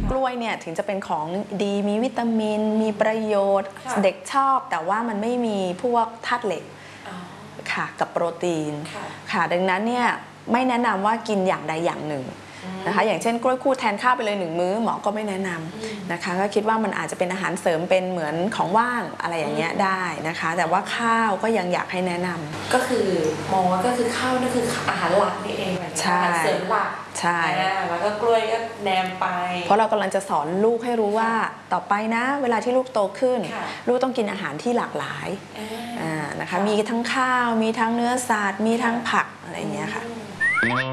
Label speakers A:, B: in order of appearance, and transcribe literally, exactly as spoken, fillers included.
A: กล้วยเนี่ยถึงจะเป็นของดีมีวิตามินมีประโยชน์เด็กชอบแต่ว่ามันไม่มีพวกธาตุเหล็กค่ะกับโปรตีนค่ะดังนั้นเนี่ยไม่แนะนำว่ากินอย่างใดอย่างหนึ่งนะคะอย่างเช่นกล้วยคู่แทนข้าวไปเลยหนึ่งมื้อหมอก็ไม่แนะนำนะคะก็คิดว่ามันอาจจะเป็นอาหารเสริมเป็นเหมือนของว่างอะไรอย่างเงี้ยได้นะคะแต่ว่าข้าวก็ยังอยากให้แนะนำ
B: ก็คือมองว่าก็คือข้าวนั่นคืออาหารหลักนี่เองอาหารเสริมหลัก
A: ใช่
B: แล้วก็กล้วยก็แนมไป
A: เพราะเรากำลังจะสอนลูกให้รู้ว่าต่อไปนะเวลาที่ลูกโตขึ้นลูกต้องกินอาหารที่หลากหลายนะคะมีทั้งข้าวมีทั้งเนื้อสัตว์มีทั้งผักอะไรอย่างเงี้ยค่ะ